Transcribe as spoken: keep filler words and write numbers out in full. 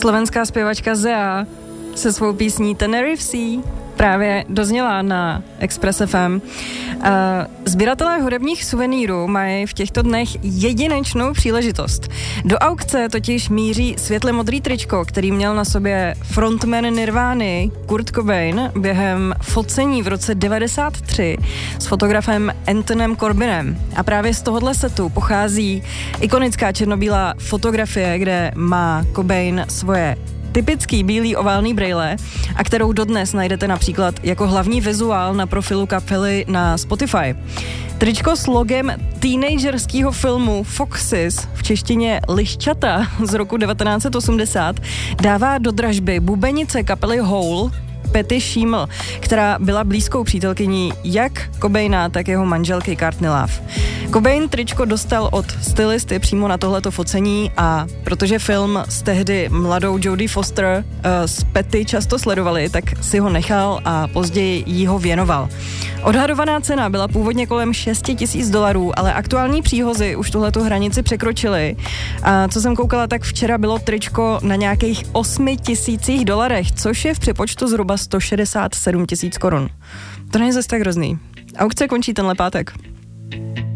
Slovenská zpěvačka Zea se svou písní Tenerife právě dozněla na Express F M. Uh, sběratelé hudebních suvenýrů mají v těchto dnech jedinečnou příležitost. Do aukce totiž míří světle modrý tričko, který měl na sobě frontman Nirvány Kurt Cobain během focení v roce devadesát tři s fotografem Antonem Corbinem. A právě z tohohle setu pochází ikonická černobílá fotografie, kde má Cobain svoje typický bílý oválný brejle, a kterou dodnes najdete například jako hlavní vizuál na profilu kapely na Spotify. Tričko s logem teenagerského filmu Foxes, v češtině Liščata, z roku devatenáct set osmdesát, dává do dražby bubenice kapely Hole Patty Schemel, která byla blízkou přítelkyní jak Cobaina, tak jeho manželky Courtney Love. Cobain tričko dostal od stylisty přímo na tohleto focení, a protože film s tehdy mladou Jodie Foster uh, s Patty často sledovali, tak si ho nechal a později jí ho věnoval. Odhadovaná cena byla původně kolem šest tisíc dolarů, ale aktuální příhozy už tuhletu hranici překročily. A co jsem koukala, tak včera bylo tričko na nějakých osmi tisících dolarech, což je v přepočtu zhruba sto šedesát sedm tisíc korun. To není zase tak hrozný. Aukce končí tenhle pátek.